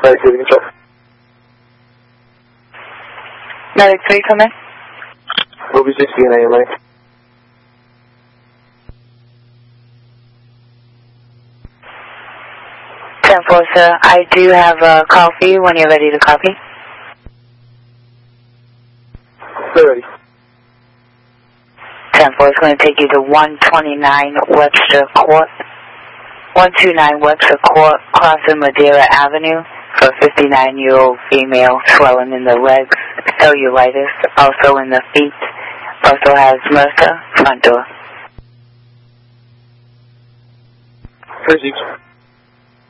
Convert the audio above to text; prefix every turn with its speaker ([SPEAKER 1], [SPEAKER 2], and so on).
[SPEAKER 1] Medic 3 control.
[SPEAKER 2] Medic 3, come in.
[SPEAKER 1] Ruby 60 and AMA.
[SPEAKER 2] 10-4, sir. I do have a call for you when you're ready to copy.
[SPEAKER 1] They're ready.
[SPEAKER 2] 10-4 is going to take you to 129 Webster Court. 129 Webster Court, crossing Madeira Avenue for a 59-year-old female, swelling in the legs, cellulitis, also in the feet, also has MRSA, front door.
[SPEAKER 1] Proceed.